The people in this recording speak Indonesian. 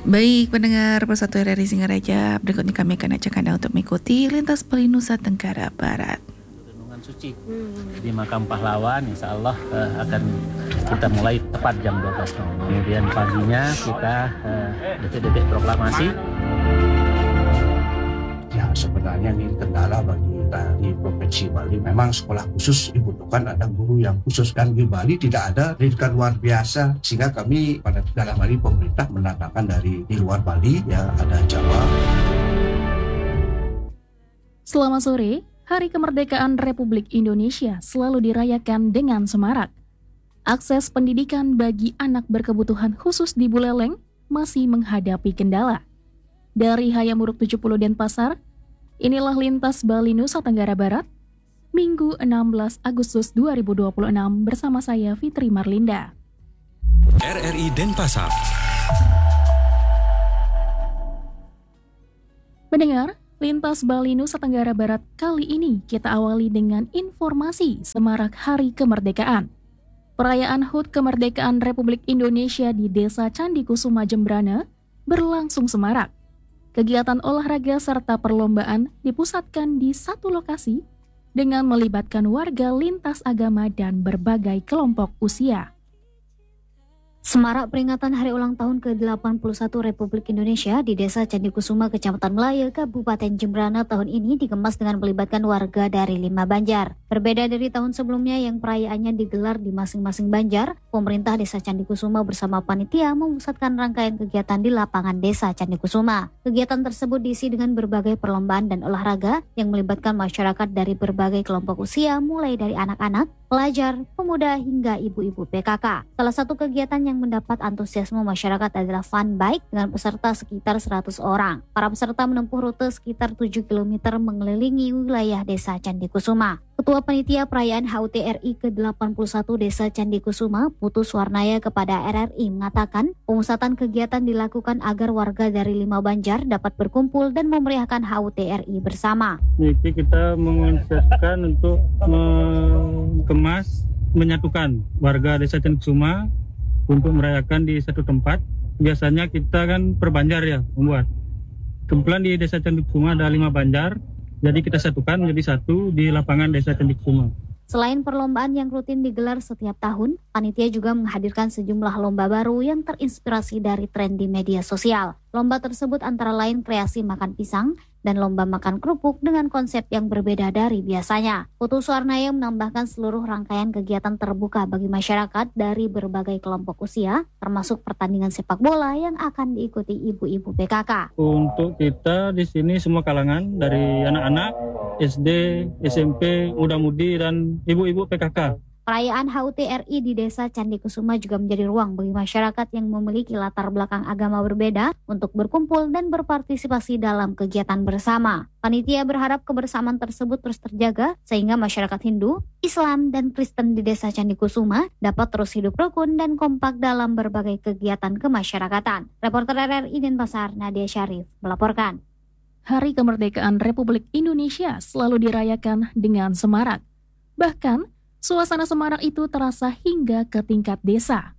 Baik pendengar Persatu RRI Singaraja, berikutnya kami akan ajak Anda untuk mengikuti Lintas Bali Nusa Tenggara Barat. Renungan suci di makam pahlawan, insya Allah akan kita mulai tepat jam 12. Kemudian paginya kita detik-detik proklamasi. Ya sebenarnya ini kendala bagi kita di Provinsi Bali. Memang sekolah khusus dibutuhkan ada guru yang khusus, dan di Bali tidak ada pendidikan luar biasa, sehingga kami pada dalam hal ini pemerintah mendatangkan dari di luar Bali, ya ada Jawa. Selamat sore, Hari Kemerdekaan Republik Indonesia selalu dirayakan dengan semarak. Akses pendidikan bagi anak berkebutuhan khusus di Buleleng masih menghadapi kendala. Dari Hayamuruk 70 Denpasar, inilah Lintas Bali Nusa Tenggara Barat, Minggu 16 Agustus 2026 bersama saya Fitri Marlinda. RRI Denpasar. Mendengar Lintas Bali Nusa Tenggara Barat kali ini kita awali dengan informasi semarak Hari Kemerdekaan. Perayaan HUT Kemerdekaan Republik Indonesia di Desa Candi Kusuma Jembrana berlangsung semarak. Kegiatan olahraga serta perlombaan dipusatkan di satu lokasi dengan melibatkan warga lintas agama dan berbagai kelompok usia. Semarak peringatan Hari Ulang Tahun ke-81 Republik Indonesia di Desa Candi Kusuma, Kecamatan Melaya, Kabupaten Jembrana tahun ini dikemas dengan melibatkan warga dari 5 banjar. Berbeda dari tahun sebelumnya yang perayaannya digelar di masing-masing banjar, pemerintah Desa Candi Kusuma bersama panitia memusatkan rangkaian kegiatan di lapangan Desa Candi Kusuma. Kegiatan tersebut diisi dengan berbagai perlombaan dan olahraga yang melibatkan masyarakat dari berbagai kelompok usia, mulai dari anak-anak, pelajar, pemuda hingga ibu-ibu PKK. Salah satu kegiatan yang mendapat antusiasme masyarakat adalah fun bike dengan peserta sekitar 100 orang. Para peserta menempuh rute sekitar 7 km mengelilingi wilayah Desa Candi Kusuma. Ketua Panitia Perayaan HUT RI ke-81 Desa Candi Kusuma, Putu Swarnaya kepada RRI mengatakan, pemusatan kegiatan dilakukan agar warga dari 5 banjar dapat berkumpul dan memeriahkan HUT RI bersama. Jadi kita mengonsepkan untuk menyatukan warga Desa Candi Kusuma untuk merayakan di satu tempat. Biasanya kita kan per banjar ya membuat. Kebetulan di Desa Candi Kusuma ada 5 banjar, jadi kita satukan menjadi satu di lapangan Desa Candi Kusuma. Selain perlombaan yang rutin digelar setiap tahun, panitia juga menghadirkan sejumlah lomba baru yang terinspirasi dari tren di media sosial. Lomba tersebut antara lain kreasi makan pisang dan lomba makan kerupuk dengan konsep yang berbeda dari biasanya. Putu Swarnaya menambahkan seluruh rangkaian kegiatan terbuka bagi masyarakat dari berbagai kelompok usia, termasuk pertandingan sepak bola yang akan diikuti ibu-ibu PKK. Untuk kita di sini semua kalangan, dari anak-anak, SD, SMP, muda-mudi, dan ibu-ibu PKK. Perayaan HUT RI di Desa Candi Kusuma juga menjadi ruang bagi masyarakat yang memiliki latar belakang agama berbeda untuk berkumpul dan berpartisipasi dalam kegiatan bersama. Panitia berharap kebersamaan tersebut terus terjaga sehingga masyarakat Hindu, Islam, dan Kristen di Desa Candi Kusuma dapat terus hidup rukun dan kompak dalam berbagai kegiatan kemasyarakatan. Reporter RRI Denpasar, Nadia Syarif, melaporkan. Hari Kemerdekaan Republik Indonesia selalu dirayakan dengan semarak. Bahkan, suasana semarak itu terasa hingga ke tingkat desa.